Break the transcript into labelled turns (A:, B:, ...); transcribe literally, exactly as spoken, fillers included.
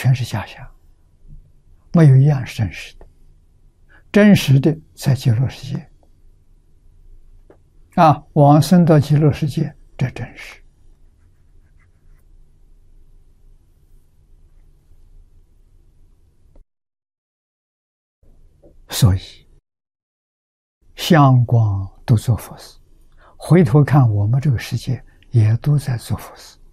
A: 全是假象，没有一样是真实的。真实的在极乐世界啊，往生到极乐世界，这真实。所以相光都做佛事，回头看我们这个世界也都在做佛事。